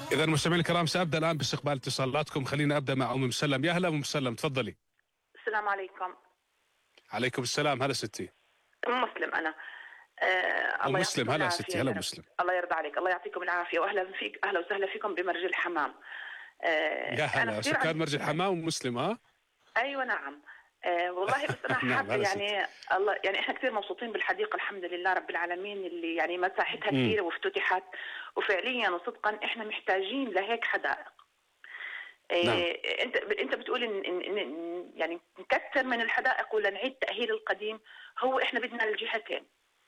إذا مستمعينا الكرام سأبدأ الآن باستقبال اتصالاتكم. خلينا أبدأ مع أم مسلم. يا هلا أم مسلم، تفضلي. السلام عليكم. عليكم السلام. هلا ستي. أم مسلم أنا. أم الله مسلم. يعطيكم هلا العافية ستي. يا هلا رب. مسلم. الله يرضى عليك، الله يعطيكم العافية، وأهلا فيك، أهلا وسهلا فيكم بمرج الحمام. يا أنا هلا كثير سكان مرج الحمام ومسلم. أيوة نعم. والله بس أنا نعم. حابة هلا ستي. يعني الله يعني إحنا كثير مبسوطين بالحديقة، الحمد لله رب العالمين، اللي يعني مساحتها كبيرة وافتتحت، وفعليا وصدقا إحنا محتاجين لهيك حدائق. نعم. انت بتقول يعني نكثر من الحدائق ولا نعيد تاهيل القديم. هو احنا بدنا الجهتين.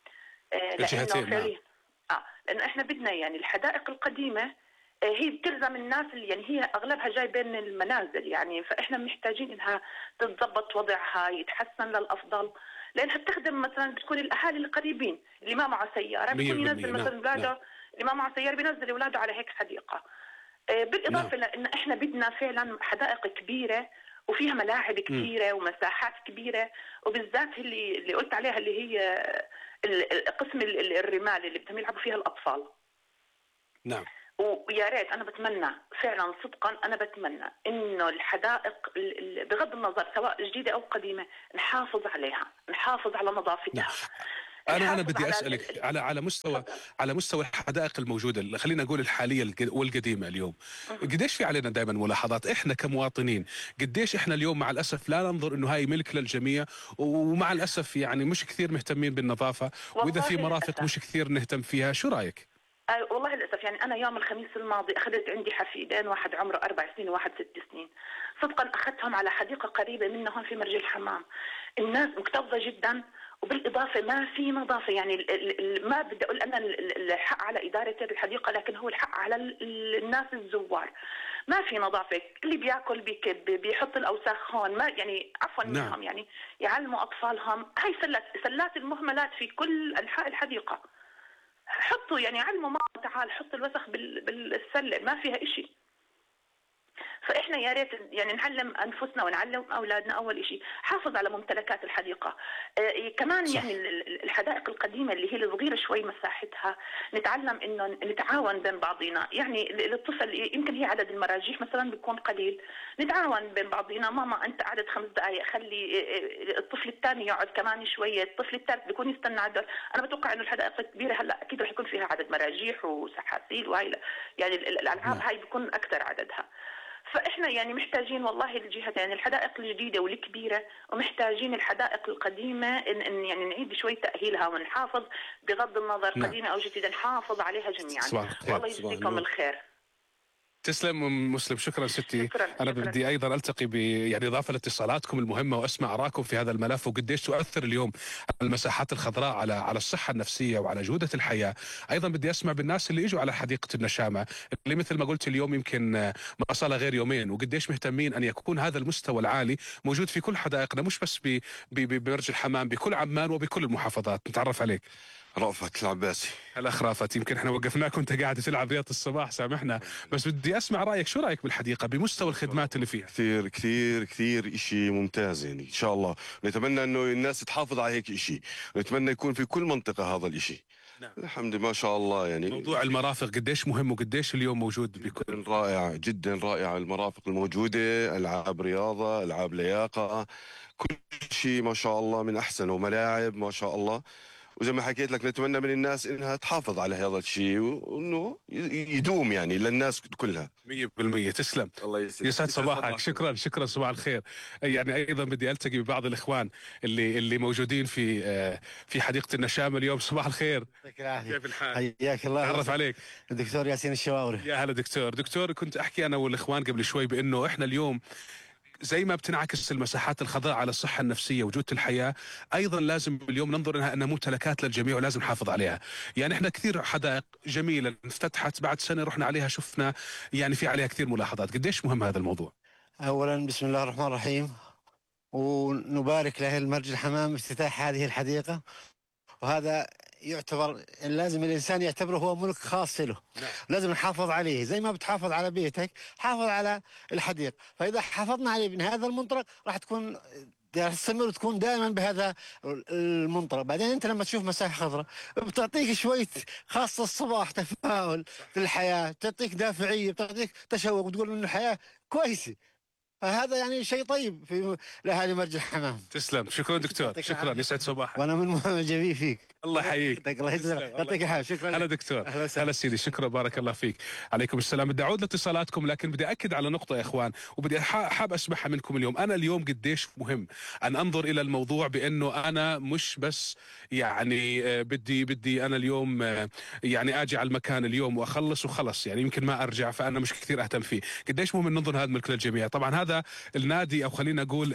لانه الجهتين. نعم. فعليا لانه احنا بدنا يعني الحدائق القديمه هي بتلزم الناس، اللي يعني هي اغلبها جاي بين المنازل، يعني فاحنا محتاجين انها تتضبط وضعها يتحسن للافضل، لانها بتخدم مثلا بتكون الاهالي القريبين اللي ما معه سياره بيكون 100%. ينزل مثلا نعم. اولاده. نعم. اللي ما معه سياره بينزل اولاده على هيك حديقه. نعم. بالاضافه لان احنا بدنا فعلا حدائق كبيره وفيها ملاعب كثيره ومساحات كبيره، وبالذات اللي قلت عليها اللي هي قسم الرمال اللي بدهم يلعبوا فيها الاطفال. نعم. ويا ريت انا بتمنى فعلا صدقا، انا بتمنى انه الحدائق بغض النظر سواء جديده او قديمه نحافظ عليها، نحافظ على نظافتها. نعم. أنا بدي أسألك على مستوى الحدائق الموجودة، خلينا نقول الحالية والقديمة اليوم، قديش في علينا دائما ملاحظات إحنا كمواطنين، قديش إحنا اليوم مع الأسف لا ننظر إنه هاي ملك للجميع، ومع الأسف يعني مش كثير مهتمين بالنظافة، وإذا في مرافق مش كثير نهتم فيها. شو رأيك؟ والله للاسف يعني انا يوم الخميس الماضي اخذت عندي حفيدين، واحد عمره 4 سنين وواحد 6 سنين. صدقا اخذتهم على حديقه قريبه منا هون في مرج الحمام. الناس مكتظه جدا، وبالاضافه ما في نظافه. يعني ما بدي اقول انا الحق على اداره الحديقه، لكن هو الحق على الناس الزوار. ما في نظافه، اللي بياكل بيكب بيحط الاوساخ هون، ما يعني عفوا نعم. منهم يعني يعلموا اطفالهم. هاي سلات المهملات في كل انحاء الحديقه. حطوا يعني علموا ماما تعال حط الوسخ بالسله، ما فيها إشي. فاحنا يا ريت يعني نعلم انفسنا ونعلم اولادنا. اول شيء حافظ على ممتلكات الحديقه. كمان صح. يعني الحدائق القديمه اللي هي الصغيره شوي مساحتها، نتعلم انه نتعاون بين بعضينا. يعني الطفل يمكن هي عدد المراجيح مثلا بيكون قليل، نتعاون بين بعضينا. ماما انت عدد 5 دقائق، خلي الطفل الثاني يقعد كمان شويه، الطفل الثالث بيكون يستنى عدد. انا بتوقع انه الحدائق الكبيره هلا اكيد رح يكون فيها عدد مراجيح وسحاسيل وهي يعني الالعاب. هاي بيكون اكثر عددها. فاحنا يعني محتاجين والله الجهتين، الحدائق الجديده والكبيره، ومحتاجين الحدائق القديمه إن يعني نعيد شوي تاهيلها ونحافظ بغض النظر نعم. قديمه او جديده، نحافظ عليها جميعا. صباح الخير. والله يجزيكم الخير. تسلم أم مسلم. شكرا ستي. شكرا. أنا بدي أيضا ألتقي يعني إضافة لاتصالاتكم المهمة وأسمع آراءكم في هذا الملف، وقديش تؤثر اليوم المساحات الخضراء على الصحة النفسية وعلى جودة الحياة. أيضا بدي أسمع بالناس اللي إجوا على حديقة النشامة، اللي مثل ما قلت اليوم يمكن ما صار غير يومين، وقديش مهتمين أن يكون هذا المستوى العالي موجود في كل حدائقنا، مش بس بمرج الحمام، بكل عمان وبكل المحافظات. نتعرف عليك. رأفت العباسي. الأخ رافت، يمكن احنا وقفناك وانت قاعد تلعب رياضة الصباح، سامحنا، بس بدي اسمع رأيك. شو رأيك بالحديقة بمستوى الخدمات اللي فيها؟ كثير كثير كثير اشي ممتاز، يعني ان شاء الله نتمنى انه الناس تحافظ على هيك اشي، ونتمنى يكون في كل منطقة هذا الاشي. نعم. الحمد لله ما شاء الله. يعني موضوع المرافق قديش مهم وقديش اليوم موجود بكل. جدا رائع، جدا رائع المرافق الموجودة، العاب رياضة، العاب لياقة، كل شيء ما شاء الله من احسن، وملاعب ما شاء الله. وزي ما حكيت لك نتمنى من الناس انها تحافظ على هذا الشيء، وانه يدوم يعني للناس كلها. 100%. تسلم. الله يسعدك. يسعد صباحك. شكرا. صباح الخير. يعني ايضا بدي التقي ببعض الاخوان اللي موجودين في حديقة النشامة اليوم. صباح الخير. كيف الحال؟ حياك الله. تعرف عليك الدكتور ياسين الشواوري. يا هلا دكتور. كنت احكي انا والاخوان قبل شوي بانه احنا اليوم زي ما بتنعكس المساحات الخضراء على الصحة النفسية وجودة الحياة، أيضا لازم اليوم ننظر أنها ممتلكات للجميع ولازم نحافظ عليها. يعني إحنا كثير حدائق جميلة افتتحت بعد سنة رحنا عليها شفنا يعني في عليها كثير ملاحظات. قديش مهم هذا الموضوع؟ أولا بسم الله الرحمن الرحيم، ونبارك لأهل مرج الحمام افتتاح هذه الحديقة، وهذا يعتبر لازم الإنسان يعتبره هو ملك خاص له. نعم. لازم نحافظ عليه زي ما بتحافظ على بيتك، حافظ على الحديقة. فإذا حافظنا عليه من هذا المنطلق راح تكون تستمر وتكون دائما بهذا المنطلق. بعدين انت لما تشوف مساحه خضراء بتعطيك شويه، خاصه الصباح، تفاؤل في الحياه، بتعطيك دافعيه، بتعطيك تشوق، وتقول انه الحياه كويسه. فهذا يعني شيء طيب في لاهالي مرج الحمام. تسلم، شكرا دكتور، شكرا، يسعد صباحك. وانا من معجبين فيك. الله يحييك. الله يجزاك، يعطيك العافيه. شكرا. هلا دكتور. أهلا وسهلا. هلا سيدي، شكرا، بارك الله فيك. عليكم السلام. بدي اعود لاتصالاتكم، لكن بدي اكد على نقطه يا اخوان، وبدي حاب اسمعها منكم اليوم. انا اليوم قديش مهم ان انظر الى الموضوع بانه انا مش بس يعني بدي انا اليوم يعني اجي على المكان اليوم واخلص وخلص، يعني يمكن ما ارجع، فانا مش كثير اهتم فيه. قديش مهم ننظر هذا الملك للجميع. طبعا هذا النادي، او خلينا نقول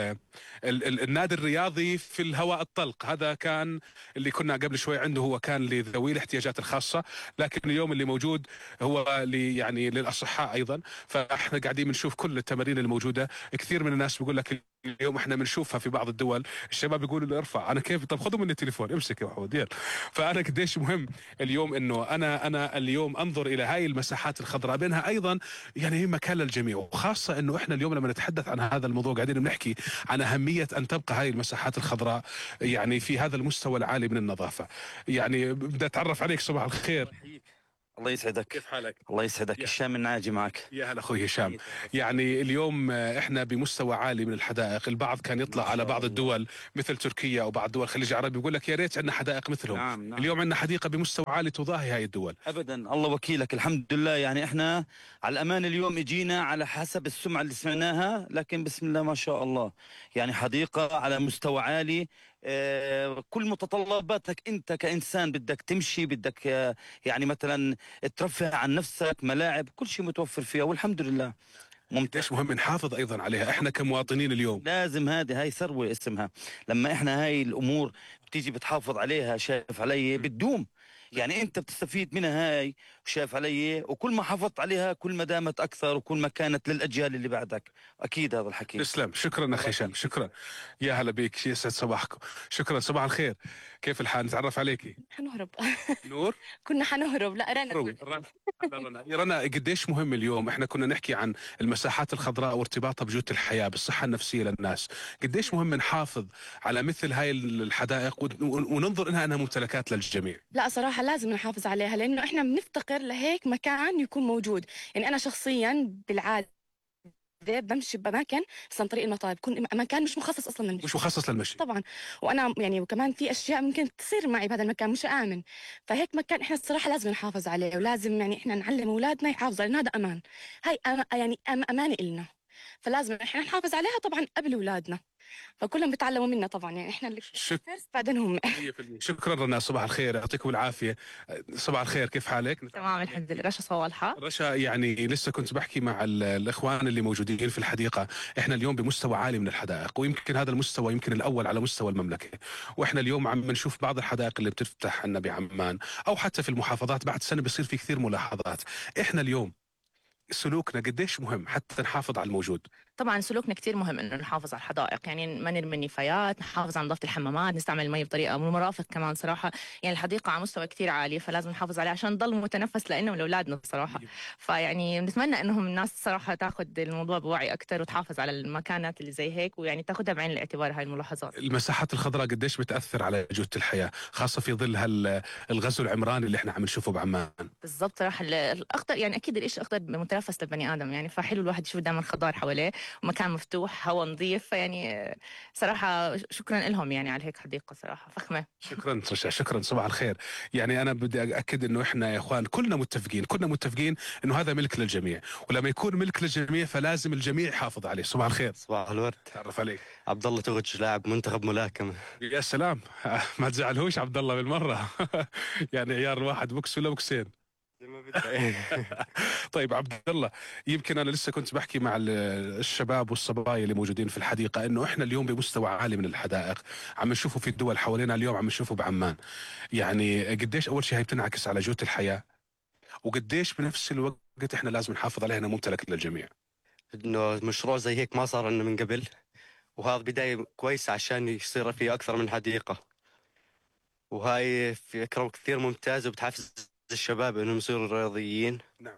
النادي الرياضي في الهواء الطلق، هذا كان اللي كنا قبل شوي عنده، هو كان لذوي الاحتياجات الخاصة، لكن اليوم اللي موجود هو يعني للأصحاء أيضا. فاحنا قاعدين بنشوف كل التمارين الموجودة. كثير من الناس بيقول لك اليوم احنا بنشوفها في بعض الدول، الشباب بيقولوا لي ارفع، انا كيف؟ طب خذوا مني التليفون، امسك يا محمود يلا. فانا قديش مهم اليوم انه انا اليوم انظر الى هاي المساحات الخضراء، بينها ايضا يعني هي مكان للجميع، وخاصه انه احنا اليوم لما نتحدث عن هذا الموضوع قاعدين بنحكي عن اهميه ان تبقى هاي المساحات الخضراء يعني في هذا المستوى العالي من النظافه. يعني بدي اتعرف عليك، صباح الخير. الله يسعدك. كيف حالك؟ الله يسعدك. هشام الناجي معك. يا هلا اخوي هشام. يعني اليوم احنا بمستوى عالي من الحدائق، البعض كان يطلع على بعض الدول مثل تركيا او بعض دول الخليج العربي يقول لك يا ريت عندنا حدائق مثلهم. نعم. اليوم عندنا حديقه بمستوى عالي تضاهي هاي الدول. ابدا، الله وكيلك، الحمد لله. يعني احنا على الامان اليوم اجينا على حسب السمعه اللي سمعناها، لكن بسم الله ما شاء الله، يعني حديقه على مستوى عالي. كل متطلباتك انت كانسان، بدك تمشي، بدك يعني مثلا ترفه عن نفسك، ملاعب، كل شيء متوفر فيها، والحمد لله. قديش مهم نحافظ ايضا عليها احنا كمواطنين اليوم. لازم، هاي ثروه اسمها. لما احنا هاي الامور بتيجي بتحافظ عليها، شايف علي، بتدوم. يعني انت بتستفيد منها هاي، وشايف علي، وكل ما حافظت عليها كل ما دامت اكثر، وكل ما كانت للاجيال اللي بعدك. اكيد هذا الحكي. تسلم، شكرا اخي هشام، شكرا. يا هلا بيك، يسعد صباحكم. شكرا، صباح الخير. كيف الحال؟ نتعرف عليكي. حنهرب. نور. كنا حنهرب. لا رنا، يا رنا، قديش مهم اليوم احنا كنا نحكي عن المساحات الخضراء وارتباطها بجودة الحياة بالصحة النفسية للناس. قديش مهم نحافظ على مثل هاي الحدائق وننظر انها ممتلكات للجميع. لا صراحة لازم نحافظ عليها، لأنه إحنا بنفتقر لهيك مكان يكون موجود. يعني أنا شخصيا بالعادة بمشي بأماكن بس عن طريق المطار بكون مكان مش مخصص أصلا للمشي. مش مخصص للمشي طبعا. وأنا يعني وكمان في أشياء ممكن تصير معي بهذا المكان مش آمن، فهيك مكان إحنا الصراحة لازم نحافظ عليه، ولازم يعني إحنا نعلم أولادنا يحافظوا، لأن هذا أمان. هاي يعني أمانة إلنا، فلازم إحنا نحافظ عليها طبعا قبل أولادنا، فكلهم بيتعلموا منا طبعا. يعني احنا اللي بعدين هم. 100%. شكرا رنا، صباح الخير، يعطيكم العافيه. صباح الخير، كيف حالك؟ تمام الحمد لله. رشا صوالحة. رشا، يعني لسه كنت بحكي مع الاخوان اللي موجودين في الحديقه، احنا اليوم بمستوى عالي من الحدائق، ويمكن هذا المستوى يمكن الاول على مستوى المملكه، واحنا اليوم عم نشوف بعض الحدائق اللي بتفتح عنا بعمان او حتى في المحافظات، بعد سنه بيصير في كثير ملاحظات. احنا اليوم سلوكنا قديش مهم حتى نحافظ على الموجود. طبعا سلوكنا كتير مهم انه نحافظ على الحدائق، يعني ما نرمي النفايات، نحافظ على نظافه الحمامات، نستعمل المي بطريقه والمرافق كمان صراحه. يعني الحديقه على مستوى كتير عالي، فلازم نحافظ عليها عشان نضل متنفس لنا ولاولادنا صراحه. فيعني نتمنى انهم الناس صراحه تاخذ الموضوع بوعي اكثر وتحافظ على المكانات اللي زي هيك، ويعني تاخذها بعين الاعتبار هاي الملاحظات. المساحات الخضراء قديش بتاثر على جوده الحياه، خاصه في ظل الغزو العمراني اللي احنا عم نشوفه بعمان. بالضبط صراحه الاخضر، يعني اكيد الشيء الاخضر متنفس للبني ادم، يعني فحلو الواحد يشوف دائما خضار حواليه ومكان مفتوح، هواء نظيف. يعني صراحه شكرا لهم يعني على هيك حديقه صراحه فخمه. شكرا رشا، شكرا، صباح الخير. يعني انا بدي اكد انه احنا يا اخوان كلنا متفقين انه هذا ملك للجميع، ولما يكون ملك للجميع فلازم الجميع يحافظ عليه. صباح الخير. صباح الورد. تعرف عليك. عبد الله توج، لاعب منتخب ملاكمه. يا سلام، ما تزعلهوش عبد الله بالمره. يعني عيار واحد بوكس ولا بوكسين؟ طيب عبد الله، يمكن انا لسه كنت بحكي مع الشباب والصبايا اللي موجودين في الحديقه انه احنا اليوم بمستوى عالي من الحدائق، عم نشوفه في الدول حوالينا، اليوم عم نشوفه بعمان. يعني قديش اول شيء هي بتنعكس على جوده الحياه، وقديش بنفس الوقت احنا لازم نحافظ عليها انها ممتلك للجميع. انه مشروع زي هيك ما صار لنا من قبل، وهذا بدايه كويسه عشان يصير في اكثر من حديقه، وهاي فكره كثير ممتازه وبتحفز الشباب انهم يصيروا رياضيين. نعم.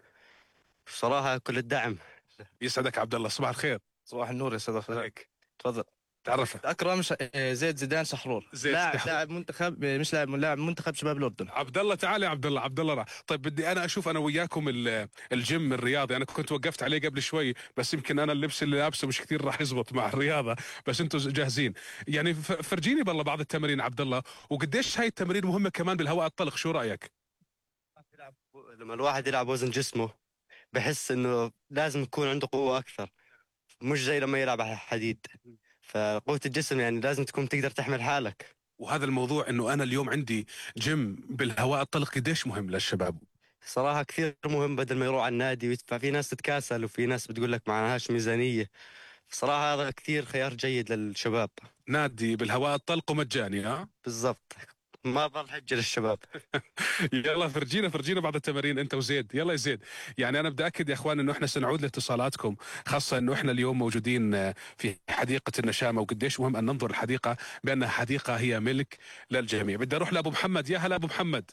بصراحه كل الدعم. يسعدك عبد الله، صباح الخير. صباح النور، يا سيد عليك. تفضل. تعرف اكرم زيد زيدان شحرور، زيد لاعب منتخب، مش لاعب منتخب شباب الاردن. عبد الله، تعال يا عبد الله طيب بدي انا اشوف انا وياكم الجيم الرياضي. انا كنت وقفت عليه قبل شوي، بس يمكن انا اللبس اللي لابسه مش كثير راح يزبط مع الرياضه، بس انتم جاهزين يعني. فرجيني بالله بعض التمارين عبد الله، وقديش هاي التمارين مهمه كمان بالهواء الطلق، شو رايك؟ لما الواحد يلعب وزن جسمه بحس انه لازم يكون عنده قوة اكثر، مش زي لما يلعب على حديد. فقوة الجسم يعني لازم تكون تقدر تحمل حالك. وهذا الموضوع انه انا اليوم عندي جيم بالهواء الطلق قديش مهم للشباب؟ صراحة كثير مهم، بدل ما يروح على النادي ويدفع. في ناس تتكاسل وفي ناس بتقول لك معناهاش ميزانية. صراحة هذا كثير خيار جيد للشباب. نادي بالهواء الطلق ومجاني، ها؟ بالضبط، ما ظل حجة للشباب. يلا فرجينا بعض التمارين انت وزيد. يلا يا زيد. يعني انا بدي اكد يا اخوان انه احنا سنعود لاتصالاتكم، خاصه انه احنا اليوم موجودين في حديقه النشامه، وقديش مهم ان ننظر الحديقه بانها حديقه هي ملك للجميع. بدي اروح لابو محمد. يا هلا ابو محمد.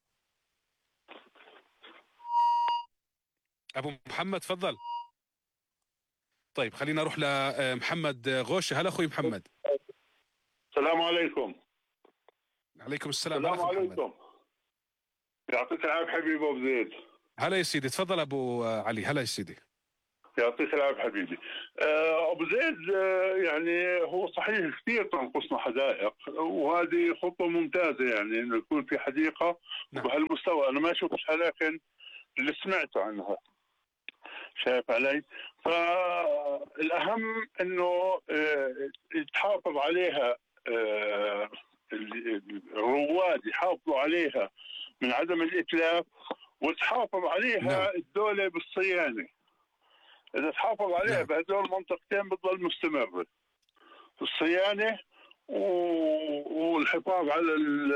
ابو محمد تفضل. طيب خلينا اروح لمحمد غوشه. هلا اخوي محمد. السلام عليكم. عليكم السلام. السلام عليكم. يعطيك العافيه حبيبي ابو زيد. هلا يا سيدي، تفضل ابو علي. هلا يا سيدي. يعطيك العافيه حبيبي. ابو زيد، يعني هو صحيح كثير تنقصنا حدائق، وهذه خطوه ممتازه يعني انه يكون في حديقه بهالمستوى. انا ما شفتها لكن اللي سمعته عنها، شايف علي؟ فالاهم انه يتحافظ عليها، الرواد يحافظوا عليها من عدم الاتلاف، وتحافظ عليها الدولة بالصيانة. إذا تحافظ عليها بهذول المنطقتين بتضل مستمرة في الصيانة والحفاظ على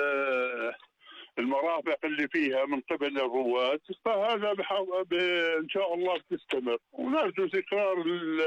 المرافق اللي فيها من قبل الرواد. فهذا إن شاء الله بتستمر، ونرجو تكرار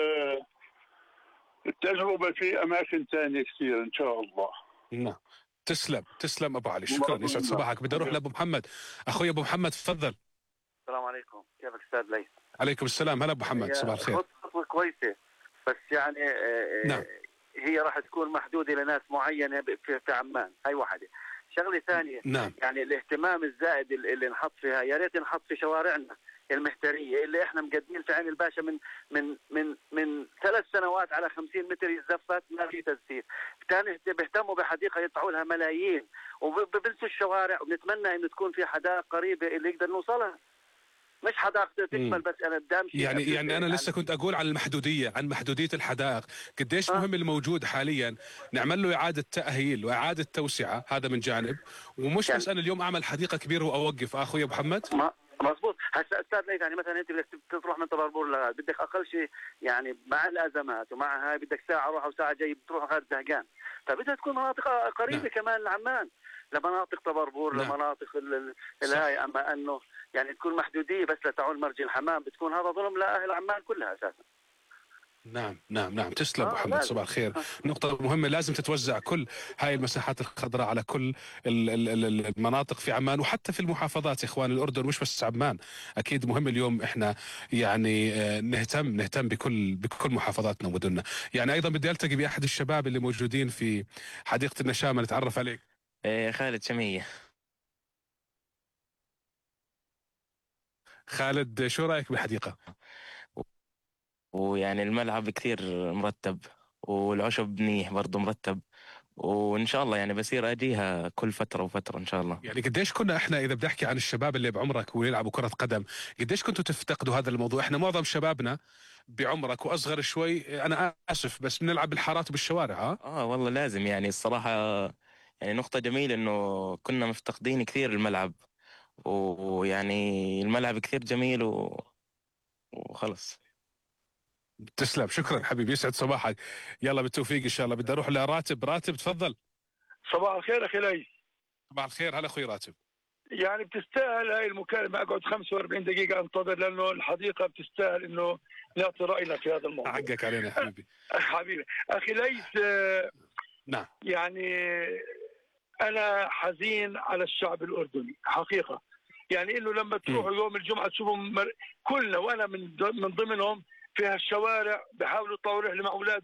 التجربة في أماكن ثانية كثير إن شاء الله. نعم. تسلم ابو علي، شكرا. يسعد صباحك. بدي اروح لابو محمد. اخوي ابو محمد تفضل. السلام عليكم، كيفك استاذ ليث؟ عليكم السلام. هلا ابو محمد، صباح الخير. خطوة كويسة، بس يعني نعم. هي راح تكون محدودة لناس معينة في عمان. هاي واحدة. شغلة ثانية، نعم. يعني الاهتمام الزائد اللي نحط فيها، يا ريت نحط في شوارعنا المحترية اللي احنا مقدمين في عين الباشا من 3 سنوات على 50 متر يتزفت، ما في تزفيت. ثاني بيهتموا بحديقة يدفعوا لها ملايين، وبنسوا الشوارع. وبنتمنى انه تكون في حدائق قريبة اللي يقدر نوصلها، مش حدائق تكمل بس انا بدي امشي. يعني انا لسه كنت اقول عن المحدوديه، عن محدوديه الحدائق، قديش مهم الموجود حاليا نعمل له اعاده تاهيل واعاده توسعه. هذا من جانب، ومش بس انا اليوم اعمل حديقه كبيره واوقف. اخوي ابو محمد مضبوط. هسه استاذ ليث، يعني مثلا انت بدك تروح من طبربور بدك اقل شيء يعني مع الازمات ومع هاي بدك ساعه روح وساعه جاي، بتروح غير زهقان. فبدها تكون مناطق قريبه كمان لعمان، لمناطق طبربور، لمناطق الهاي. اما انه يعني تكون محدوديه بس لتعول مرج الحمام، بتكون هذا ظلم لاهل عمان كلها اساسا. نعم. تسلم محمد، صباح الخير. نقطة مهمة، لازم تتوزع كل هاي المساحات الخضراء على كل المناطق في عمان وحتى في المحافظات. يا اخوان الأردن مش بس عمان، أكيد مهم اليوم احنا يعني نهتم بكل محافظاتنا ومدننا. يعني أيضا بدي ألتقي بأحد الشباب اللي موجودين في حديقة النشامة، نتعرف عليك. خالد شمية. خالد، شو رأيك بالحديقة؟ ويعني الملعب كثير مرتب، والعشب منيح برضه مرتب، وإن شاء الله يعني بصير أجيها كل فترة وفترة إن شاء الله. يعني قديش كنا إحنا، إذا بدي أحكي عن الشباب اللي بعمرك ويلعبوا كرة قدم، قديش كنتوا تفتقدوا هذا الموضوع؟ إحنا معظم شبابنا بعمرك وأصغر شوي، أنا آسف بس بنلعب بالحارات وبالشوارع. والله لازم يعني الصراحة، يعني نقطة جميلة إنه كنا مفتقدين كثير الملعب، ويعني الملعب كثير جميل وخلص. تسلم، شكرا حبيبي، يسعد صباحك. يلا بالتوفيق ان شاء الله. بدي اروح لراتب. تفضل. صباح الخير اخي ليث. صباح الخير. هلا اخوي راتب. يعني بتستاهل هاي المكالمه، اقعد 45 دقيقه انتظر، لانه الحديقه بتستاهل انه نعطي راينا في هذا الموضوع. حقك علينا يا حبيبي. حبيبي اخي ليث. نعم. يعني انا حزين على الشعب الاردني حقيقه، يعني انه لما تروحوا يوم الجمعه تشوفوا كلنا وانا من ضمنهم في هالشوارع بحاولوا يطلعوا رحله مع اولادهم،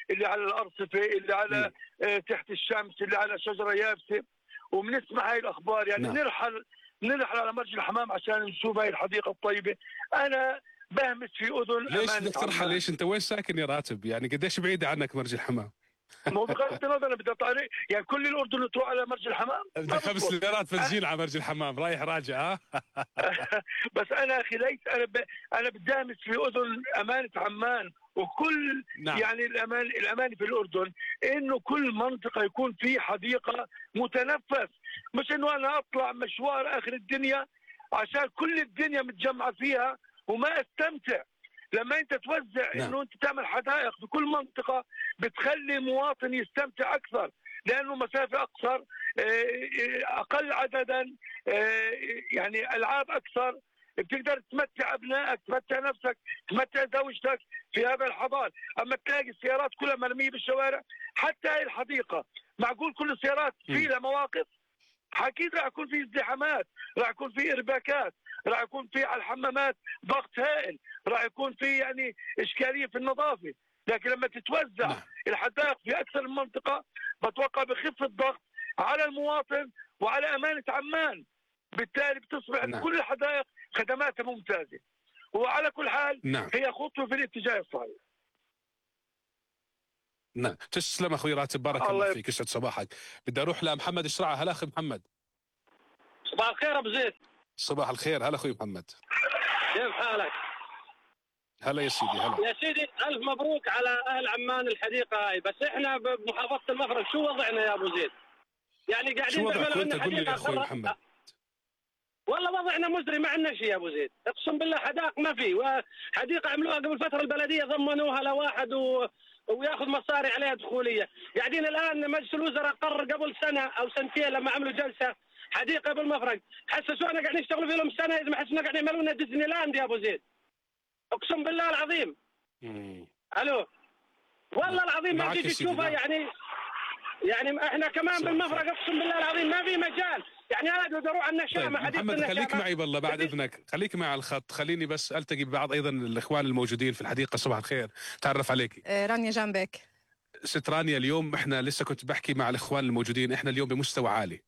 اللي على الارصفه، اللي على تحت الشمس، اللي على شجره يابسه، وبنسمع هاي الاخبار. يعني نعم. نرحل على مرج الحمام عشان نشوف هاي الحديقه الطيبه. انا بهمس في اذن ليش أمانة بدك ترحل؟ عمان. ليش انت وين ساكن يا راتب؟ يعني قديش بعيدة عنك مرج الحمام؟ مو بغض النظر، انا بدي اطلع يعني كل الاردن تروح على مرج الحمام. بدك 5 ليرات بنزين على مرج الحمام رايح راجع ها؟ بس انا اخي ليس انا بدامس في اذن امانه عمان وكل نعم. يعني الامانه في الاردن انه كل منطقه يكون في حديقه متنفس، مش انه انا اطلع مشوار اخر الدنيا عشان كل الدنيا متجمعه فيها وما استمتع. لما انت توزع نعم. انه انت تعمل حدائق في كل منطقه بتخلي المواطن يستمتع اكثر، لانه مسافه اقصر، اقل عددا، يعني العاب اكثر، بتقدر تمتع ابنائك، تمتع نفسك، تمتع زوجتك في هذا الحضار. اما تلاقي السيارات كلها مرميه بالشوارع، حتى هاي الحديقه معقول كل السيارات في لها مواقف؟ اكيد راح يكون في ازدحامات، راح يكون في ارباكات، راح يكون في على الحمامات ضغط هائل، راح يكون في يعني اشكاليه في النظافه. لكن لما تتوزع الحدائق في اكثر من منطقه بتوقع بخف الضغط على المواطن وعلى امانه عمان، بالتالي بتصبح كل الحدائق خدماتها ممتازه. وعلى كل حال هي خطوه في الاتجاه الصحيح. نعم، تسلم اخوي راتب، بارك الله فيك، يسعد صباحك. بدي اروح لمحمد الشرعه. هلا اخي محمد. صباح الخير ابو زيد. صباح الخير، هلا اخوي محمد. كيف حالك؟ هلا يا سيدي. هلا يا سيدي، الف مبروك على اهل عمان الحديقه هاي. بس احنا بمحافظه المفرق شو وضعنا يا ابو زيد؟ يعني قاعدين بيعملوا لنا حديقه يا اخوي محمد. والله وضعنا مزري، ما عندنا شيء يا ابو زيد، اقسم بالله حدائق ما في. وحديقه عملوها قبل فتره البلديه ضمنوها لواحد وياخذ مصاري عليها دخوليه. قاعدين الان مجلس الوزراء قرر قبل سنه او سنتين لما عملوا جلسه حديقه بالمفرق، حسسونا قاعدين يشتغلوا فيهم سنه، اذا ما حسسونا قاعدين يعملوا لنا ديزني لاند يا ابو زيد. اقسم بالله العظيم. الو والله العظيم ما تيجي تشوفها. يعني احنا كمان بالمفرق اقسم بالله العظيم ما في مجال. يعني انا بدي اروح على النشامه. طيب محمد خليك معي بالله بعد اذنك، خليك معي على الخط، خليني بس التقي ببعض ايضا الاخوان الموجودين في الحديقه. صباح الخير، تعرف عليك. رانيا جنبك. ست رانيا، اليوم احنا لسه كنت بحكي مع الاخوان الموجودين، احنا اليوم بمستوى عالي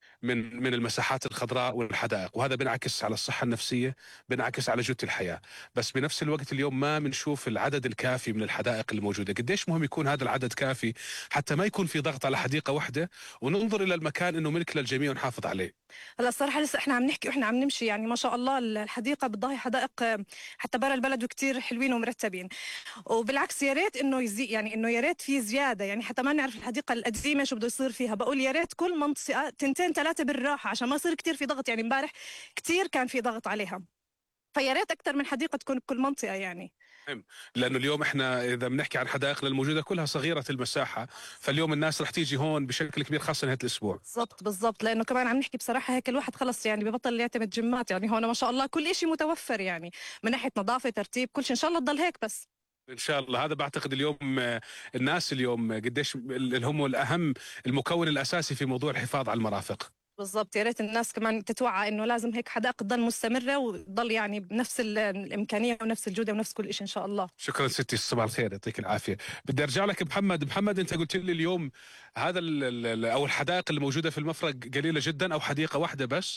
من المساحات الخضراء والحدائق، وهذا بينعكس على الصحة النفسية، بينعكس على جودة الحياة. بس بنفس الوقت اليوم ما بنشوف العدد الكافي من الحدائق الموجودة. قديش مهم يكون هذا العدد كافي حتى ما يكون في ضغط على حديقة واحدة، وننظر إلى المكان إنه ملك للجميع ونحافظ عليه. هلا الصراحه لسه احنا عم نحكي واحنا عم نمشي، يعني ما شاء الله الحديقه بتضاهي حدائق حتى برا البلد، وكتير حلوين ومرتبين. وبالعكس يا ريت انه يزيد، يعني انه يا ريت في زياده، يعني حتى ما نعرف الحديقه القديمه شو بده يصير فيها. بقول يا ريت كل منطقه 2-3 بالراحه عشان ما يصير كتير في ضغط. يعني امبارح كتير كان في ضغط عليها، فيا ريت اكثر من حديقه تكون بكل منطقه. يعني لانه اليوم احنا اذا بنحكي عن حدائقنا الموجوده كلها صغيره المساحه، فاليوم الناس رح تيجي هون بشكل كبير خاصه نهايه الاسبوع. بالضبط، لانه كمان عم نحكي بصراحه هيك الواحد خلص يعني ببطل يعتمد جيمات. يعني هون ما شاء الله كل شيء متوفر، يعني من ناحيه نظافه ترتيب كل شيء. ان شاء الله تضل هيك. بس ان شاء الله. هذا بعتقد اليوم الناس اليوم قديش اللي هم الاهم، المكون الاساسي في موضوع الحفاظ على المرافق. بالضبط، يا ريت الناس كمان تتوعى انه لازم هيك حدائق تضل مستمره وتضل يعني بنفس الامكانيه ونفس الجوده ونفس كل شيء ان شاء الله. شكرا ستي، صباح الخير، يعطيك العافيه. بدي ارجع لك محمد، انت قلت لي اليوم هذا او الحدائق اللي موجوده في المفرق قليله جدا او حديقه واحده بس؟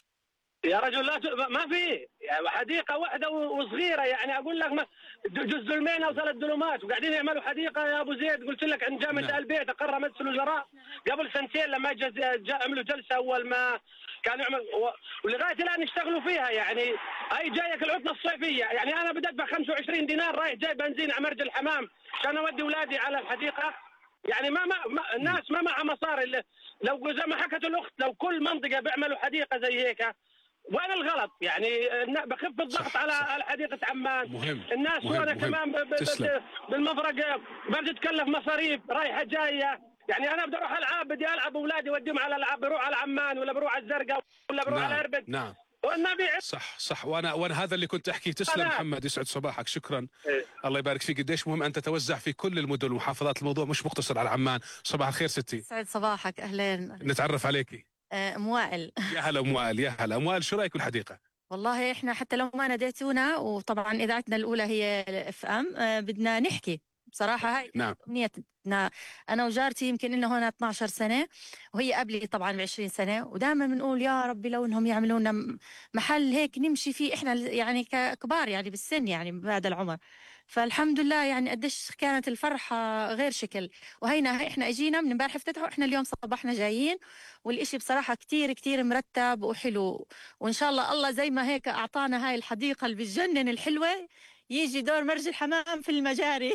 يا رجل لا ما في يعني حديقه واحده وصغيره. يعني اقول لك جزء دلمين او 3 دلومات، وقاعدين يعملوا حديقه يا ابو زيد. قلت لك عند جامعه البيت اقر مجلس الوزراء قبل سنتين لما عملوا جلسه اول ما كانوا يعمل، ولغايه الان يشتغلوا فيها. يعني هاي جايك العطله الصيفيه، يعني انا بدي ادفع 25 دينار رايح جاي بنزين على مرج الحمام عشان اودي اولادي على الحديقه. يعني ما الناس ما معها مصاري. لو زي ما حكت الاخت، لو كل منطقه بيعملوا حديقه زي هيك وين الغلط؟ يعني بخف الضغط على حديقة عمان. مهم. الناس هنا كمان بالمفرق بدي تكلف مصاريف رايحة جاية. يعني أنا بدي أروح ألعاب، بدي ألعب أولادي وديهم على ألعاب، بروح على عمان ولا بروح على الزرقاء ولا بروح على إربد. نعم والنبي صح. وانا هذا اللي كنت احكي. تسلم محمد، يسعد صباحك، شكرا. الله يبارك فيك. قديش مهم ان تتوزع في كل المدن والمحافظات، الموضوع مش مقتصر على عمان. صباح الخير ستي. يسعد صباحك، اهلين. نتعرف عليكي. ام وائل. يا هلا ام وائل. يا هلا ام وائل، شو رايك بالحديقه؟ والله احنا حتى لو ما ناديتونا، وطبعا اذاعتنا الاولى هي FM، بدنا نحكي بصراحة هاي نعم. أمنيتنا أنا وجارتي، يمكن إنه هون 12 سنة وهي قبلي طبعا ب20 سنة، ودائما بنقول يا ربي لو إنهم يعملوا لنا محل هيك نمشي فيه إحنا يعني ككبار يعني بالسن يعني بهذا العمر. فالحمد لله يعني قديش كانت الفرحة غير شكل. وهينا إحنا إجينا من امبارح افتتحوا، إحنا اليوم صباحنا جايين، والإشي بصراحة كتير كتير مرتب وحلو. وإن شاء الله زي ما هيك أعطانا هاي الحديقة اللي بتجنن الحلوة، يجي دور مرج الحمام في المجاري.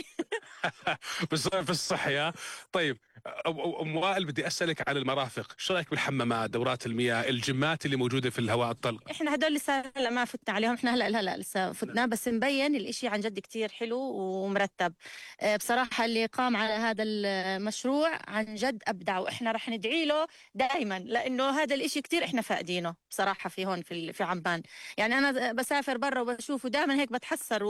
بالصيف الصحي ها. طيب ام وائل، بدي اسالك عن المرافق، شو رايك بالحمامات، دورات المياه، الجمات اللي موجوده في الهواء الطلق؟ احنا هدول لسه هلا ما فتنا عليهم، احنا هلا لسه فتنا، بس مبين الاشي عن جد كتير حلو ومرتب. بصراحة اللي قام على هذا المشروع عن جد ابدع، واحنا رح ندعي له دائما، لانه هذا الاشي كتير احنا فاقدينه بصراحة في هون في عمان. يعني انا بسافر برا وبشوفه دائما هيك بتحسر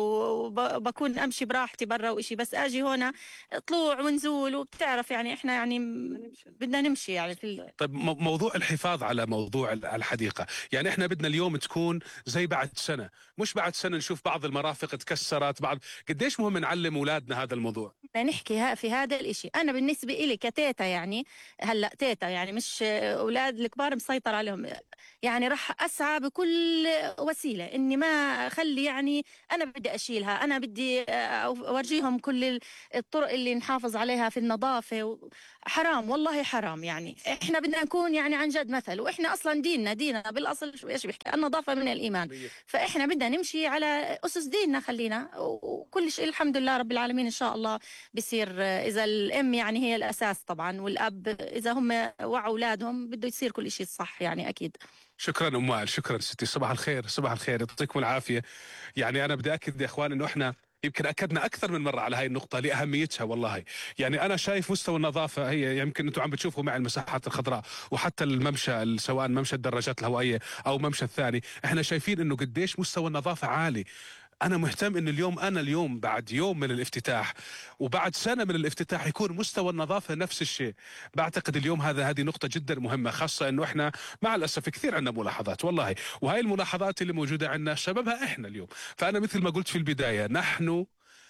وبكون امشي براحتي برا واشي، بس اجي هون طلوع ونزول، وبتعرف يعني احنا يعني بدنا نمشي يعني طيب موضوع الحفاظ على موضوع الحديقة، يعني احنا بدنا اليوم تكون زي بعد سنة، مش بعد سنة نشوف بعض المرافق تكسرت قديش مهم نعلم أولادنا هذا الموضوع؟ نحكي في هذا الاشي. انا بالنسبة إلي كتيتا، يعني هلا تيتا يعني مش اولاد الكبار مسيطر عليهم، يعني راح اسعى بكل وسيلة اني ما اخلي، يعني انا بدي اشيلها، انا بدي اورجيهم كل الطرق اللي نحافظ عليها في النظافة. حرام والله حرام، يعني احنا بدنا نكون يعني عن جد مثل، واحنا اصلا ديننا بالاصل ايش بيحكي؟ النظافة من الايمان. فاحنا بدنا نمشي على اسس ديننا، خلينا وكل شيء الحمد لله رب العالمين ان شاء الله بصير. اذا الام يعني هي الاساس طبعا، والاب اذا هم وعوا اولادهم بده يصير كل شيء صح يعني اكيد. شكرا ام وائل، شكرا ستي، صباح الخير، صباح الخير، يعطيكم العافيه. يعني انا بدي اكد يا اخوان انه احنا يمكن اكدنا اكثر من مره على هاي النقطه لاهميتها والله. يعني انا شايف مستوى النظافه، هي يمكن انتم عم بتشوفوا مع المساحات الخضراء وحتى الممشى، سواء ممشى الدراجات الهوائيه او ممشى الثاني، احنا شايفين انه قديش مستوى النظافه عالي. أنا مهتم إن اليوم بعد يوم من الافتتاح وبعد سنة من الافتتاح يكون مستوى النظافة نفس الشيء. بعتقد اليوم هذه نقطة جدا مهمة، خاصة إنه إحنا مع الأسف كثير عندنا ملاحظات والله، وهاي الملاحظات اللي موجودة عندنا سببها إحنا اليوم. فأنا مثل ما قلت في البداية، نحن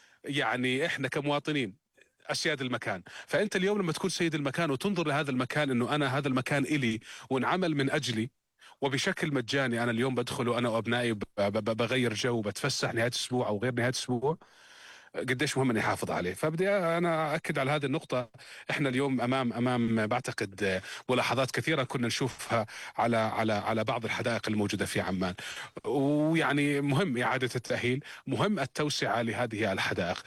يعني إحنا كمواطنين أسياد المكان. فأنت اليوم لما تكون سيد المكان وتنظر لهذا المكان إنه أنا هذا المكان إلي وانعمل من أجلي وبشكل مجاني، انا اليوم بدخل وانا وابنائي بغير جو، بتفسح نهايه اسبوع او غير نهايه اسبوع، قديش مهم اني احافظ عليه. فبدي انا اكد على هذه النقطه. احنا اليوم امام بعتقد ملاحظات كثيره كنا نشوفها على بعض الحدائق الموجوده في عمان، ويعني مهم اعاده التاهيل، مهم التوسعه لهذه الحدائق.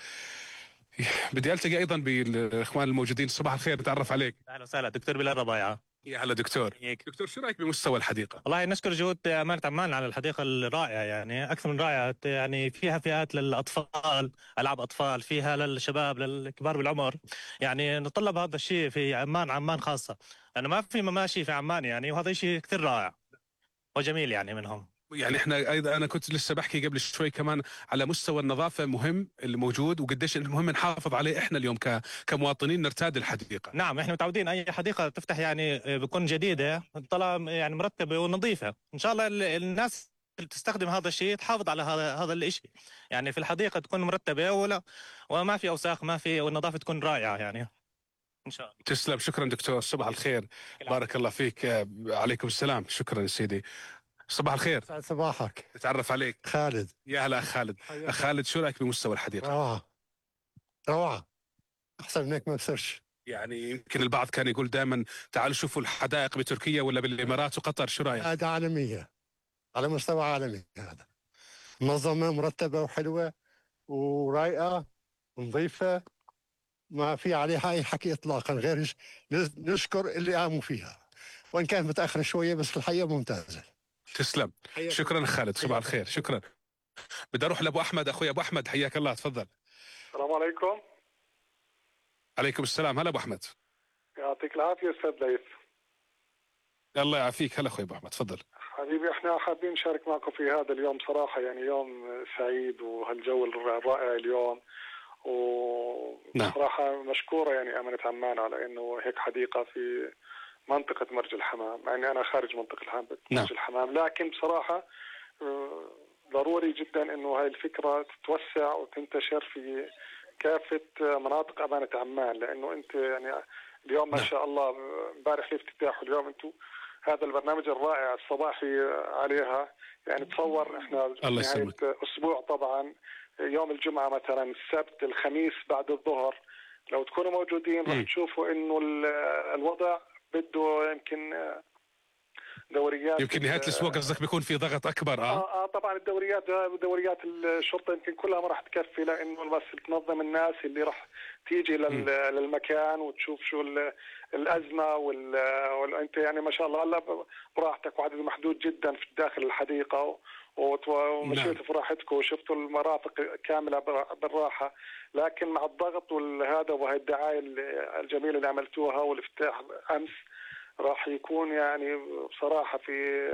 بدي التقي ايضا بالاخوان الموجودين. صباح الخير، نتعرف عليك. اهلا وسهلا، دكتور بلال ربايعه. يا هلا دكتور. دكتور، شو رايك بمستوى الحديقه؟ والله نشكر جهود امانه عمان على الحديقه الرائعه، يعني اكثر من رائعه، يعني فيها فئات للاطفال، العاب اطفال، فيها للشباب للكبار بالعمر. يعني نتطلب هذا الشيء في عمان خاصه، لانه ما في مماشي في عمان يعني، وهذا شيء كثير رائع وجميل يعني منهم. يعني احنا ايضا انا كنت لسه بحكي قبل شوي كمان على مستوى النظافه مهم اللي موجود، وقديش مهم نحافظ عليه احنا اليوم كمواطنين نرتاد الحديقه. نعم، احنا متعودين اي حديقه تفتح يعني بكون جديده طلع يعني مرتبه ونظيفه، ان شاء الله الناس اللي تستخدم هذا الشيء تحافظ على هذا الشيء، يعني في الحديقه تكون مرتبه وما في اوساخ، ما في، والنظافه تكون رائعه يعني ان شاء الله. تسلم، شكرا دكتور، صباح الخير. بارك الله فيك. عليكم السلام، شكرا سيدي. صباح الخير. سعد صباحك. نتعرف عليك. خالد. يا هلا خالد. خالد، شو رايك بمستوى الحديقه؟ روعه احسن من هيك ما بصيرش. يعني يمكن البعض كان يقول دائما تعالوا شوفوا الحدائق بتركيا ولا بالامارات وقطر، شو رايك؟ هذا عالميه، على مستوى عالمي، هذا منظمه مرتبه وحلوه ورايقه ونظيفه، ما في عليها اي حكي اطلاقا، غير نشكر اللي قاموا فيها، وان كانت متاخره شويه بس الحقيقه ممتازه. تسلم، شكرا خالد، صباح الخير، شكرا. بدي اروح لابو احمد، اخوي ابو احمد، حياك الله، تفضل. السلام عليكم. عليكم السلام، هلا ابو احمد. يعطيك العافيه استاذ ليث. الله يعافيك، هلا اخوي ابو احمد، تفضل. حبيبي، احنا حابين نشارك معكم في هذا اليوم صراحه، يعني يوم سعيد وهالجو الرائع اليوم، وصراحه مشكوره يعني امانه عمان على انه هيك حديقه في منطقه مرج الحمام، مع اني انا خارج منطقه مرج الحمام، لكن بصراحه ضروري جدا انه هاي الفكره تتوسع وتنتشر في كافة مناطق أمانة عمان، لأنه أنت يعني اليوم ما شاء الله امبارح الافتتاح واليوم أنتم هذا البرنامج الرائع الصباحي عليها، يعني تصور احنا نهاية أسبوع طبعا يوم الجمعة مثلا السبت الخميس بعد الظهر لو تكونوا موجودين راح تشوفوا إنه الوضع بده يمكن دوريات يمكن نهاية الأسبوع قصدك بيكون في ضغط أكبر. طبعا دوريات الشرطة يمكن كلها ما راح تكفي، لأنه بس تنظم الناس اللي راح تيجي للمكان وتشوف شو الأزمة وأنت يعني ما شاء الله هلا براحتك وعدد محدود جدا في داخل الحديقة ومشيتوا في راحتكم وشفتوا المرافق كاملة بالراحة، لكن مع الضغط والهذا وهي الدعاية الجميلة اللي عملتوها والافتتاح أمس راح يكون يعني بصراحة في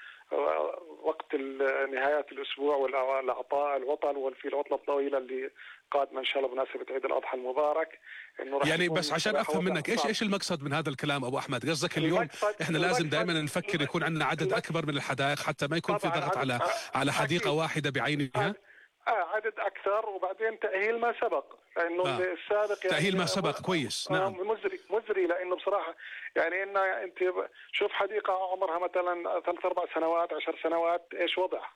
وقت نهايات الأسبوع والأعطاء العطل وفي العطلة الطويلة اللي قادمة إن شاء الله بمناسبة عيد الأضحى المبارك، إنه راح يعني بس عشان أفهم منك إيش المقصد من هذا الكلام أبو أحمد؟ قصدك اليوم إحنا لازم دائما نفكر يكون عندنا عدد أكبر من الحدائق حتى ما يكون في ضغط على حديقة واحدة بعينها؟ عدد أكثر، وبعدين تأهيل ما سبق، لأنه السابق يعني تأهيل ما سبق كويس. نعم مزري لأنه بصراحة يعني إن أنت شوف حديقة عمرها مثلا 3-4 سنوات 10 سنوات إيش وضعها،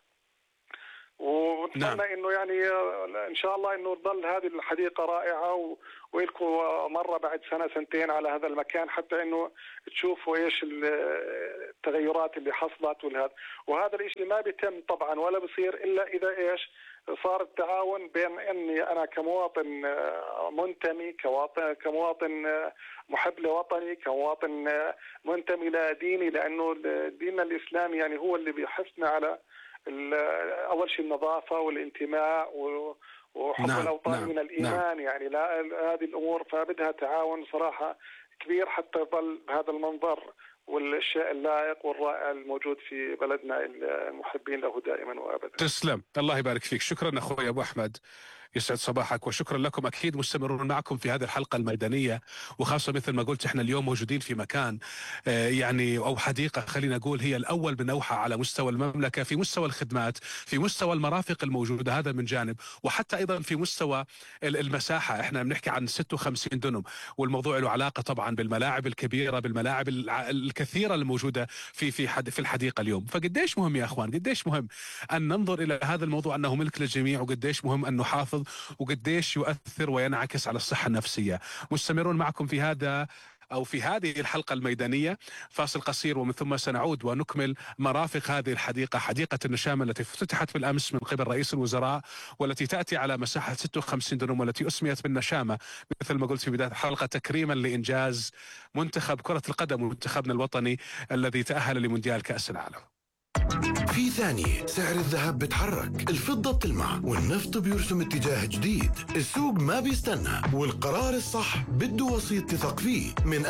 ونتمنى إنه يعني إن شاء الله إنه تظل هذه الحديقة رائعة ويلكم مرة بعد سنة سنتين على هذا المكان حتى إنه تشوفوا إيش التغيرات اللي حصلت وهذا الإشي ما بيتم طبعا ولا بصير إلا إذا إيش صار التعاون بين اني انا كمواطن منتمي كمواطن محب لوطني كمواطن منتمي لديني، لانه ديننا الاسلامي يعني هو اللي بيحثنا على اول شيء النظافه والانتماء وحب الاوطان من الايمان. يعني لا هذه الامور فبدها تعاون صراحه كبير حتى يظل هذا المنظر والشيء اللائق والرائع الموجود في بلدنا المحبين له دائما وابدا. تسلم، الله يبارك فيك. شكرا اخوي ابو احمد، يسعد صباحك، وشكرا لكم. اكيد مستمرون معكم في هذه الحلقه الميدانيه، وخاصه مثل ما قلت احنا اليوم موجودين في مكان يعني او حديقه خلينا نقول هي الاول بنوعها على مستوى المملكه، في مستوى الخدمات، في مستوى المرافق الموجوده، هذا من جانب، وحتى ايضا في مستوى المساحه. احنا بنحكي عن 56 دنم، والموضوع له علاقه طبعا بالملاعب الكبيره، بالملاعب الكثيره الموجوده في الحديقه اليوم. فقديش مهم يا اخوان، قديش مهم ان ننظر الى هذا الموضوع انه ملك للجميع، وقديش مهم ان نحافظ، وقديش يؤثر وينعكس على الصحة النفسية. مستمرون معكم في هذا أو في هذه الحلقة الميدانية. فاصل قصير ومن ثم سنعود ونكمل مرافق هذه الحديقة، حديقة النشامة التي افتتحت بالأمس من قبل رئيس الوزراء، والتي تأتي على مساحة 56 دنم، والتي أسميت بالنشامة مثل ما قلت في بداية الحلقة تكريما لإنجاز منتخب كرة القدم ومنتخبنا الوطني الذي تأهل لمونديال كأس العالم. في ثانية سعر الذهب بتحرك، الفضة بتلمع، والنفط بيرسم اتجاه جديد. السوق ما بيستنى، والقرار الصح بده وسيط تثق فيه. من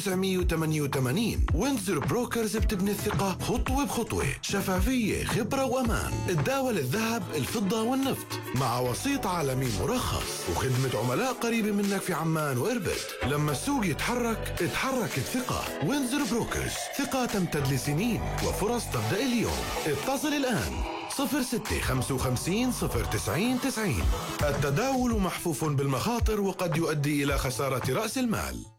1988 وينزر بروكرز بتبني الثقة خطوة بخطوة، شفافية، خبرة وأمان. تداول الذهب، الفضة والنفط مع وسيط عالمي مرخص، وخدمة عملاء قريبة منك في عمان وإربد. لما السوق يتحرك اتحرك الثقة. وينزر بروكرز، ثقة تمتد لسنين وفرص تبدأ اليوم. اتصل الآن 0655 090 90. التداول محفوف بالمخاطر وقد يؤدي إلى خسارة رأس المال.